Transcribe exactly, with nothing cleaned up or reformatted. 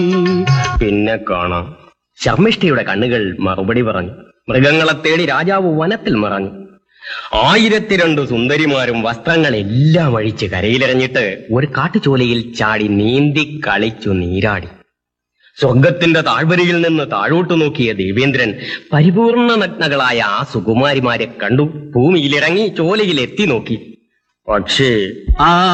പിന്നെ കാണാം. ശർമ്മിഷ്ഠയുടെ കണ്ണുകൾ മറുപടി പറഞ്ഞു. മൃഗങ്ങളെ തേടി രാജാവ് വനത്തിൽ മറഞ്ഞു. ആയിരത്തി രണ്ടു സുന്ദരിമാരും വസ്ത്രങ്ങളെല്ലാം അഴിച്ച് കരയിലെറിഞ്ഞിട്ട് ഒരു കാട്ടുചോലയിൽ ചാടി നീന്തി കളിച്ചു നീരാടി. സ്വർഗത്തിന്റെ താഴ്വരയിൽ നിന്ന് താഴോട്ടു നോക്കിയ ദേവേന്ദ്രൻ പരിപൂർണ നഗ്നകളായ ആ സുകുമാരിമാരെ കണ്ടു. ഭൂമിയിലിറങ്ങി ചോലയിൽ എത്തി നോക്കി. പക്ഷേ ആ